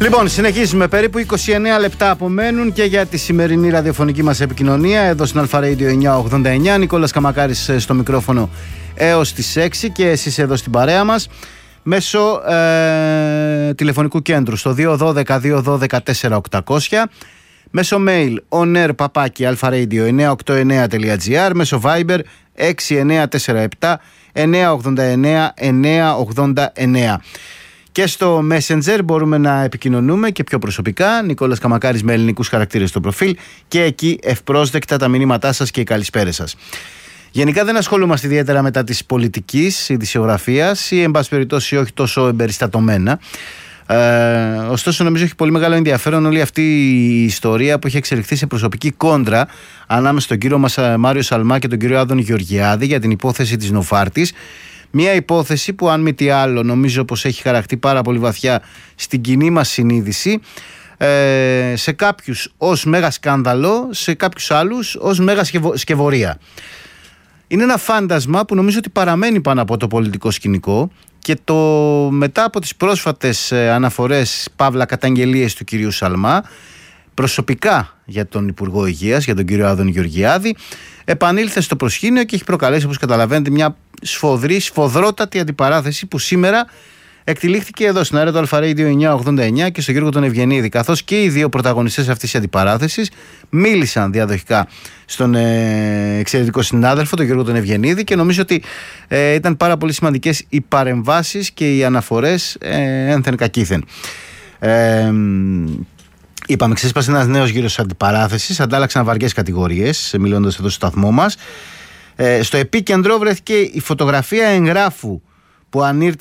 Λοιπόν, συνεχίζουμε. Περίπου 29 λεπτά απομένουν και για τη σημερινή ραδιοφωνική μας επικοινωνία εδώ στην Αλφα Radio 989. Νικόλας Καμακάρης στο μικρόφωνο έως τις 6 και εσείς εδώ στην παρέα μας μέσω τηλεφωνικού κέντρου στο 212-212-4800, μέσω mail onair@alfaradio989.gr, μέσω Viber 6947 989 989. Και στο Messenger μπορούμε να επικοινωνούμε και πιο προσωπικά. Νικόλας Καμακάρης με ελληνικούς χαρακτήρες στο προφίλ και εκεί ευπρόσδεκτα τα μηνύματά σας και οι καλησπέρες σας. Γενικά δεν ασχολούμαστε ιδιαίτερα μετά της πολιτικής ειδησιογραφίας ή εν πάση περιπτώσει όχι τόσο εμπεριστατωμένα. Ωστόσο νομίζω έχει πολύ μεγάλο ενδιαφέρον όλη αυτή η ιστορία που έχει εξελιχθεί σε προσωπική κόντρα ανάμεσα στον κύριο Μάριο Σαλμά και τον κύριο Άδωνη Γεωργιάδη για την υπόθεση της Νοφάρτης. Μια υπόθεση που αν μη τι άλλο νομίζω πως έχει χαραχτεί πάρα πολύ βαθιά στην κοινή μας συνείδηση, σε κάποιους ως μέγα σκάνδαλο, σε κάποιους άλλους ως μέγα σκευωρία. Είναι ένα φάντασμα που νομίζω ότι παραμένει πάνω από το πολιτικό σκηνικό και μετά από τις πρόσφατες αναφορές παύλα καταγγελίες του κυρίου Σαλμά προσωπικά για τον Υπουργό Υγείας, για τον κύριο Άδωνη Γεωργιάδη, επανήλθε στο προσκήνιο και έχει προκαλέσει, όπως καταλαβαίνετε, μια σφοδρότατη αντιπαράθεση που σήμερα εκτυλίχθηκε εδώ στην αέρα του Αλφα Radio 989 και στον Γιώργο τον Ευγενίδη, καθώς και οι δύο πρωταγωνιστές αυτής της αντιπαράθεσης μίλησαν διαδοχικά στον εξαιρετικό συνάδελφο, τον Γιώργο τον Ευγενίδη, και νομίζω ότι ήταν πάρα πολύ σημαντικές οι παρεμβάσεις και οι αναφορές ένθεν κακήθεν. Είπαμε, ξέσπασε ένας νέος γύρος αντιπαράθεσης, αντάλλαξαν βαριές κατηγορίες, μιλώντας εδώ στο σταθμό μας. Στο επίκεντρο βρέθηκε η φωτογραφία εγγράφου που